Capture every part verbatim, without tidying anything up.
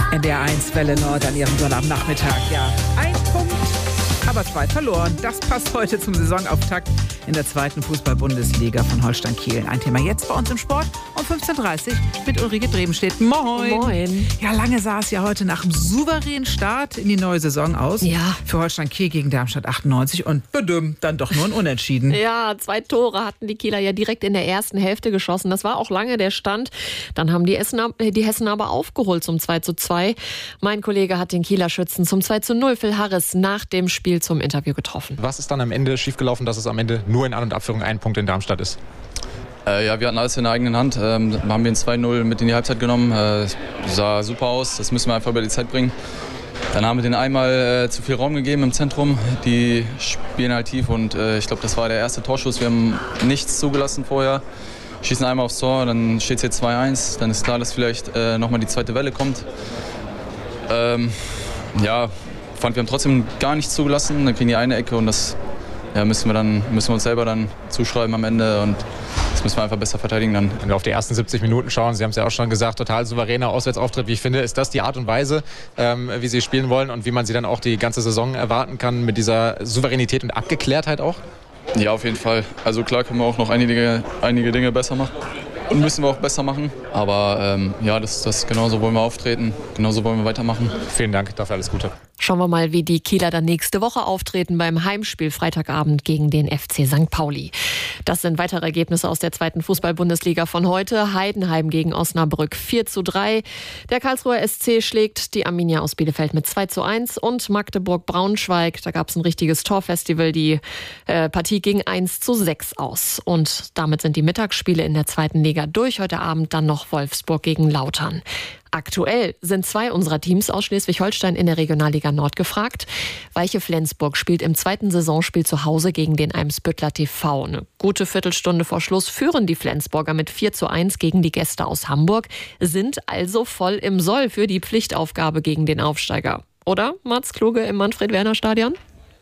N D R eins Welle Nord an ihrem Sonnabendnachmittag. Ja, ein Punkt, aber zwei verloren. Das passt heute zum Saisonauftakt in der zweiten Fußball-Bundesliga von Holstein Kiel. Ein Thema jetzt bei uns im Sport um fünfzehn Uhr dreißig mit Ulrike Drebenstedt. Moin. Moin. Ja, lange sah es ja heute nach einem souveränen Start in die neue Saison aus. Ja. Für Holstein Kiel gegen Darmstadt achtundneunzig und bedüm, dann doch nur ein Unentschieden. Ja, zwei Tore hatten die Kieler ja direkt in der ersten Hälfte geschossen. Das war auch lange der Stand. Dann haben die, Essener, die Hessen aber aufgeholt zum zwei zu zwei. Mein Kollege hat den Kieler Schützen zum zwei zu null Phil Harris nach dem Spiel zum Interview getroffen. Was ist dann am Ende schiefgelaufen, dass es am Ende nur in An- und Abführung ein Punkt in Darmstadt ist? Äh, ja, wir hatten alles in der eigenen Hand. Ähm, haben wir ein zwei null mit in die Halbzeit genommen. Äh, sah super aus. Das müssen wir einfach über die Zeit bringen. Dann haben wir denen einmal äh, zu viel Raum gegeben im Zentrum. Die spielen halt tief und äh, ich glaube, das war der erste Torschuss. Wir haben nichts zugelassen vorher. Schießen einmal aufs Tor, dann steht es hier zwei eins. Dann ist klar, dass vielleicht äh, nochmal die zweite Welle kommt. Ähm, ja, fand, wir haben trotzdem gar nichts zugelassen. Dann kriegen die eine Ecke und das ja, müssen wir dann müssen wir uns selber dann zuschreiben am Ende und das müssen wir einfach besser verteidigen dann. Wenn wir auf die ersten siebzig Minuten schauen, Sie haben es ja auch schon gesagt, total souveräner Auswärtsauftritt. Wie ich finde, ist das die Art und Weise, ähm, wie Sie spielen wollen und wie man Sie dann auch die ganze Saison erwarten kann mit dieser Souveränität und Abgeklärtheit auch? Ja, auf jeden Fall. Also klar können wir auch noch einige, einige Dinge besser machen. Und müssen wir auch besser machen. Aber ähm, ja, das, das genauso wollen wir auftreten, genauso wollen wir weitermachen. Vielen Dank, dafür alles Gute. Schauen wir mal, wie die Kieler dann nächste Woche auftreten beim Heimspiel Freitagabend gegen den F C Sankt Pauli. Das sind weitere Ergebnisse aus der zweiten Fußball-Bundesliga von heute. Heidenheim gegen Osnabrück vier zu drei. Der Karlsruher S C schlägt die Arminia aus Bielefeld mit zwei zu eins. Und Magdeburg-Braunschweig, da gab es ein richtiges Torfestival. Die äh, Partie ging eins zu sechs aus. Und damit sind die Mittagsspiele in der zweiten Liga durch. Heute Abend dann noch Wolfsburg gegen Lautern. Aktuell sind zwei unserer Teams aus Schleswig-Holstein in der Regionalliga Nord gefragt. Weiche Flensburg spielt im zweiten Saisonspiel zu Hause gegen den Eimsbüttler T V. Eine gute Viertelstunde vor Schluss führen die Flensburger mit vier zu eins gegen die Gäste aus Hamburg, sind also voll im Soll für die Pflichtaufgabe gegen den Aufsteiger. Oder, Mats Kluge im Manfred-Werner-Stadion?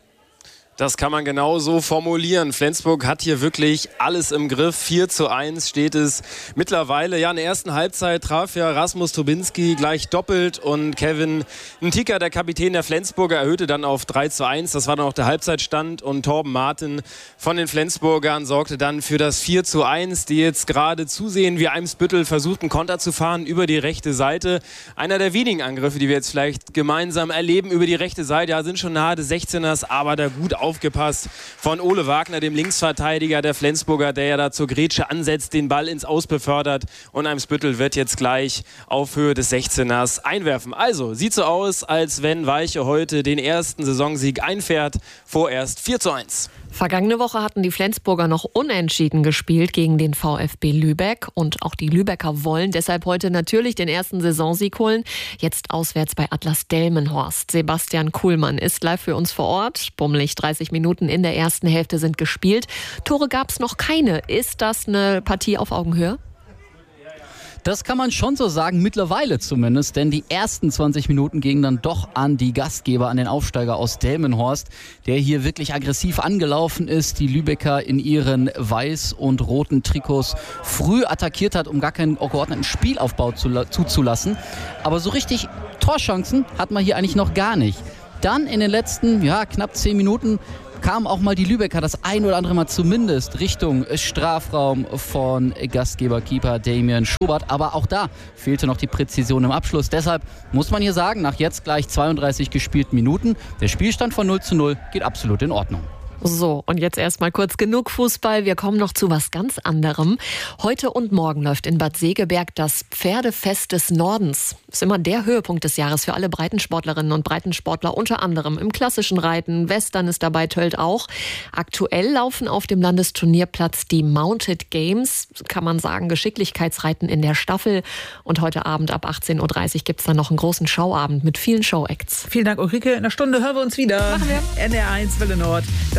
Das kann man genau so formulieren. Flensburg hat hier wirklich alles im Griff. vier zu eins steht es mittlerweile. Ja, in der ersten Halbzeit traf ja Rasmus Tobinski gleich doppelt und Kevin Ntika, der Kapitän der Flensburger, erhöhte dann auf drei zu eins. Das war dann auch der Halbzeitstand und Torben Martin von den Flensburgern sorgte dann für das vier zu eins, die jetzt gerade zusehen, wie Eimsbüttel versucht, einen Konter zu fahren über die rechte Seite. Einer der wenigen Angriffe, die wir jetzt vielleicht gemeinsam erleben über die rechte Seite. Ja, sind schon nahe des sechzehners, aber da gut auf aufgepasst von Ole Wagner, dem Linksverteidiger der Flensburger, der ja da zur Grätsche ansetzt, den Ball ins Aus befördert und Eimsbüttel wird jetzt gleich auf Höhe des sechzehners einwerfen. Also, sieht so aus, als wenn Weiche heute den ersten Saisonsieg einfährt, vorerst vier zu eins. Vergangene Woche hatten die Flensburger noch unentschieden gespielt gegen den VfB Lübeck und auch die Lübecker wollen deshalb heute natürlich den ersten Saisonsieg holen. Jetzt auswärts bei Atlas Delmenhorst. Sebastian Kuhlmann ist live für uns vor Ort. Bummelig dreißig Minuten in der ersten Hälfte sind gespielt. Tore gab es noch keine. Ist das eine Partie auf Augenhöhe? Das kann man schon so sagen, mittlerweile zumindest, denn die ersten zwanzig Minuten gingen dann doch an die Gastgeber, an den Aufsteiger aus Delmenhorst, der hier wirklich aggressiv angelaufen ist, die Lübecker in ihren weiß- und roten Trikots früh attackiert hat, um gar keinen geordneten Spielaufbau zu, zuzulassen. Aber so richtig Torchancen hat man hier eigentlich noch gar nicht. Dann in den letzten ja, knapp zehn Minuten kamen auch mal die Lübecker das ein oder andere Mal zumindest Richtung Strafraum von Gastgeberkeeper Damien Schobert. Aber auch da fehlte noch die Präzision im Abschluss. Deshalb muss man hier sagen, nach jetzt gleich zweiunddreißig gespielten Minuten, der Spielstand von null zu null geht absolut in Ordnung. So, und jetzt erstmal kurz genug Fußball. Wir kommen noch zu was ganz anderem. Heute und morgen läuft in Bad Segeberg das Pferdefest des Nordens. Ist immer der Höhepunkt des Jahres für alle Breitensportlerinnen und Breitensportler, unter anderem im klassischen Reiten. Western ist dabei, Tölt auch. Aktuell laufen auf dem Landesturnierplatz die Mounted Games, kann man sagen, Geschicklichkeitsreiten in der Staffel. Und heute Abend ab achtzehn Uhr dreißig gibt es dann noch einen großen Schauabend mit vielen Showacts. Vielen Dank, Ulrike. In einer Stunde hören wir uns wieder. Machen wir. N D R eins Welle Nord. Das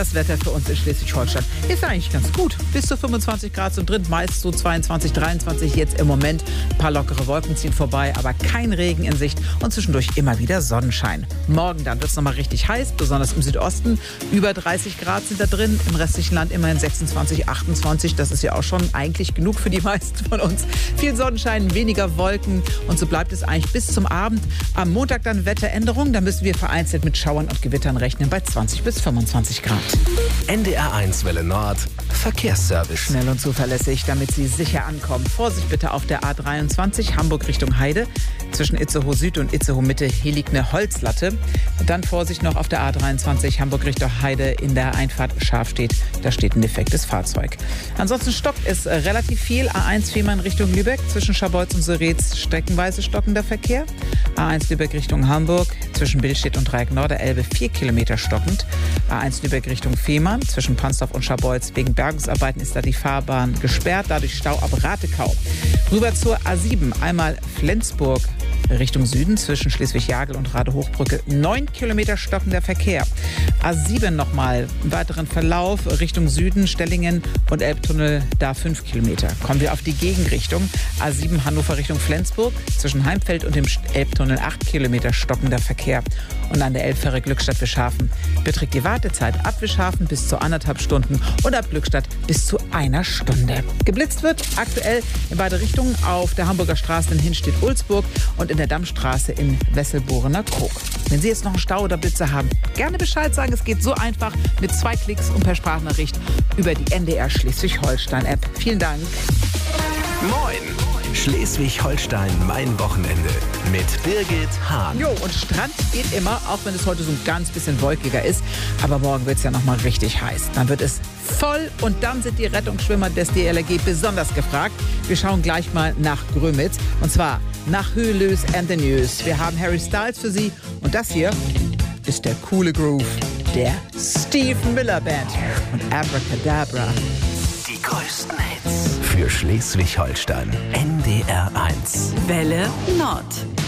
das Wetter für uns in Schleswig-Holstein. Ist eigentlich ganz gut. Bis zu fünfundzwanzig Grad sind drin, meist so zweiundzwanzig, dreiundzwanzig jetzt im Moment. Ein paar lockere Wolken ziehen vorbei, aber kein Regen in Sicht und zwischendurch immer wieder Sonnenschein. Morgen dann wird es nochmal richtig heiß, besonders im Südosten. Über dreißig Grad sind da drin, im restlichen Land immerhin sechsundzwanzig, achtundzwanzig. Das ist ja auch schon eigentlich genug für die meisten von uns. Viel Sonnenschein, weniger Wolken und so bleibt es eigentlich bis zum Abend. Am Montag dann Wetteränderung, da müssen wir vereinzelt mit Schauern und Gewittern rechnen bei zwanzig bis fünfundzwanzig Grad. N D R eins Welle Nord, Verkehrsservice. Schnell und zuverlässig, damit Sie sicher ankommen. Vorsicht bitte auf der A dreiundzwanzig, Hamburg Richtung Heide. Zwischen Itzehoe Süd und Itzehoe Mitte, hier liegt eine Holzlatte. Und dann Vorsicht noch auf der A dreiundzwanzig, Hamburg Richtung Heide, in der Einfahrt Scharfstedt. Da steht ein defektes Fahrzeug. Ansonsten stockt es äh, relativ viel. A eins Fehmarn Richtung Lübeck, zwischen Scharbeutz und Soretz streckenweise stockender Verkehr. A eins Lübeck Richtung Hamburg, zwischen Billstedt und Dreieck Norderelbe vier Kilometer stockend. A eins Lübeck Richtung Fehmarn, zwischen Pansdorf und Scharbeutz. Wegen Bergungsarbeiten ist da die Fahrbahn gesperrt, dadurch Stau ab Ratekau. Rüber zur A sieben, einmal Flensburg Richtung Süden, zwischen Schleswig-Jagel und Radehochbrücke neun Kilometer stockender Verkehr. A sieben nochmal im weiteren Verlauf Richtung Süden, Stellingen und Elbtunnel, da fünf Kilometer. Kommen wir auf die Gegenrichtung. A sieben Hannover Richtung Flensburg, zwischen Heimfeld und dem Elbtunnel acht Kilometer stockender Verkehr. Und an der Elbfähre Glückstadt-Wischhafen beträgt die Wartezeit ab Wischhafen bis zu anderthalb Stunden und ab Glückstadt bis zu einer Stunde. Geblitzt wird aktuell in beide Richtungen auf der Hamburger Straße in Hinstedt-Ulzburg und in der Dammstraße in Wesselborener Krog. Wenn Sie jetzt noch einen Stau oder Blitze haben, gerne Bescheid sagen. Es geht so einfach mit zwei Klicks und per Sprachnachricht über die N D R Schleswig-Holstein-App. Vielen Dank. Moin! Schleswig-Holstein, mein Wochenende mit Birgit Hahn. Jo, und Strand geht immer, auch wenn es heute so ein ganz bisschen wolkiger ist. Aber morgen wird es ja nochmal richtig heiß. Dann wird es voll und dann sind die Rettungsschwimmer des D L R G besonders gefragt. Wir schauen gleich mal nach Grömitz und zwar nach Höhlös and the News. Wir haben Harry Styles für Sie und das hier ist der coole Groove der Steve Miller Band und Abracadabra. Die größten Hits für Schleswig-Holstein. N D R eins. Welle Nord.